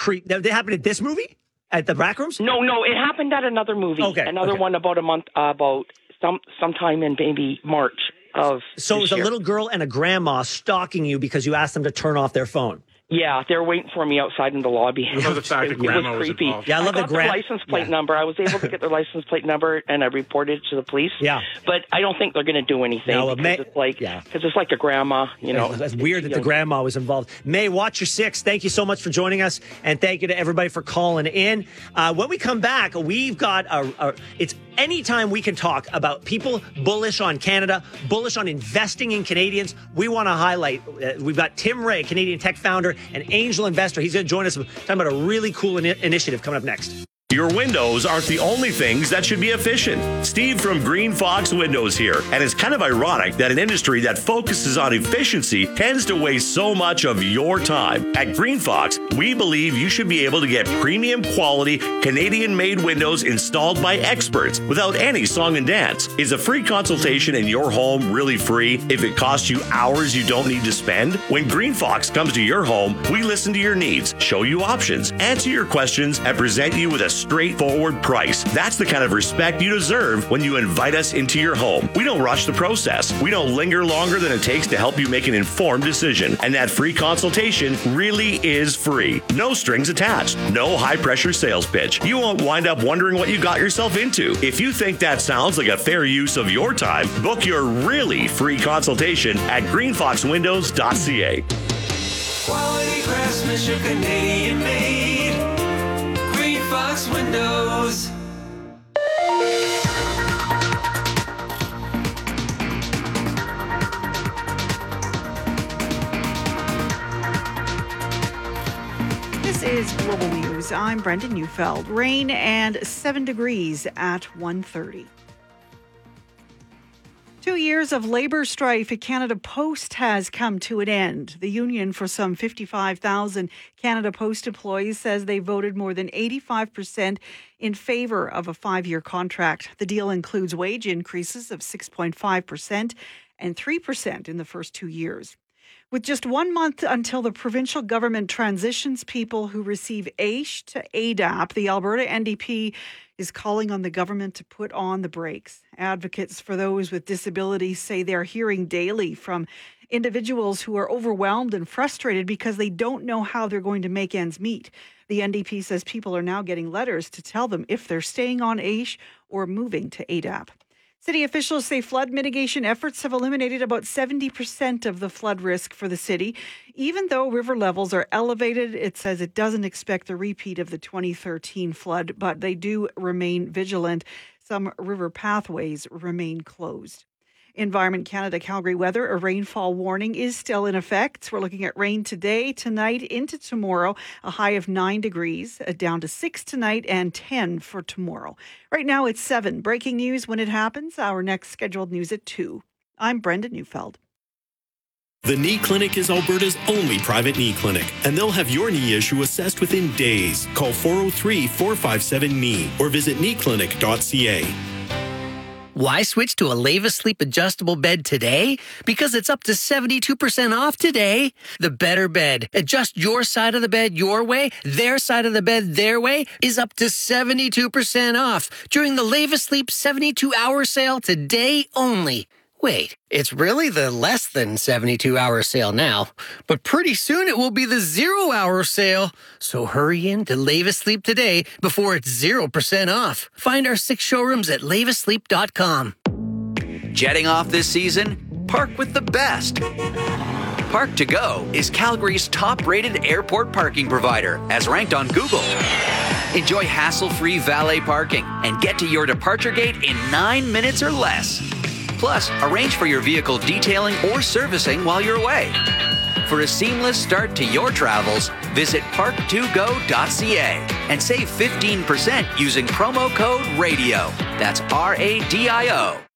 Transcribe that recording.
creep. That happened at this movie? At the Back Rooms? No, it happened at another movie. Another one about a month, about sometime in maybe March of So it was a little girl and a grandma stalking you because you asked them to turn off their phone. Yeah, they were waiting for me outside in the lobby. I love the fact that grandma was creepy. involved. Yeah, I love got their license plate number. I was able to get their license plate number, and I reported it to the police. Yeah. But I don't think they're going to do anything because it's like a grandma, you know. That's weird that the grandma was involved. May, watch your six. Thank you so much for joining us, and thank you to everybody for calling in. When we come back, we've got it's anytime we can talk about people bullish on Canada, bullish on investing in Canadians, we want to highlight. We've got Tim Ray, Canadian tech founder and angel investor. He's going to join us talking about a really cool initiative coming up next. Your windows aren't the only things that should be efficient. Steve from Green Fox Windows here. And it's kind of ironic that an industry that focuses on efficiency tends to waste so much of your time. At Green Fox, we believe you should be able to get premium quality Canadian-made windows installed by experts without any song and dance. Is a free consultation in your home really free if it costs you hours you don't need to spend? When Green Fox comes to your home, we listen to your needs, show you options, answer your questions, and present you with a straightforward price. That's the kind of respect you deserve when you invite us into your home. We don't rush the process. We don't linger longer than it takes to help you make an informed decision. And that free consultation really is free. No strings attached. No high-pressure sales pitch. You won't wind up wondering what you got yourself into. If you think that sounds like a fair use of your time, book your really free consultation at greenfoxwindows.ca. Quality craftsmanship, Canadian made. Fox Windows. This is Global News. I'm Brendan Neufeld. Rain and 7 degrees at 1:30. 2 years of labour strife at Canada Post has come to an end. The union for some 55,000 Canada Post employees says they voted more than 85% in favour of a 5-year contract. The deal includes wage increases of 6.5% and 3% in the first 2 years. With just 1 month until the provincial government transitions people who receive AISH to ADAP, the Alberta NDP is calling on the government to put on the brakes. Advocates for those with disabilities say they're hearing daily from individuals who are overwhelmed and frustrated because they don't know how they're going to make ends meet. The NDP says people are now getting letters to tell them if they're staying on AISH or moving to ADAP. City officials say flood mitigation efforts have eliminated about 70% of the flood risk for the city. Even though river levels are elevated, it says it doesn't expect a repeat of the 2013 flood, but they do remain vigilant. Some river pathways remain closed. Environment Canada Calgary weather, a rainfall warning is still in effect. We're looking at rain today, tonight, into tomorrow, a high of 9 degrees, down to 6 tonight and 10 for tomorrow. Right now it's 7. Breaking news when it happens. Our next scheduled news at 2. I'm Brenda Neufeld. The Knee Clinic is Alberta's only private knee clinic, and they'll have your knee issue assessed within days. Call 403-457-KNEE or visit kneeclinic.ca. Why switch to a Leva Sleep adjustable bed today? Because it's up to 72% off today. The better bed. Adjust your side of the bed your way, their side of the bed their way, is up to 72% off during the Leva Sleep 72-hour sale today only. Wait, it's really the less than 72-hour sale now, but pretty soon it will be the 0-hour sale. So hurry in to Leva Sleep today before it's 0% off. Find our 6 showrooms at levasleep.com. Jetting off this season? Park with the best. Park to Go is Calgary's top-rated airport parking provider, as ranked on Google. Enjoy hassle-free valet parking and get to your departure gate in 9 minutes or less. Plus, arrange for your vehicle detailing or servicing while you're away. For a seamless start to your travels, visit park2go.ca and save 15% using promo code RADIO. That's RADIO.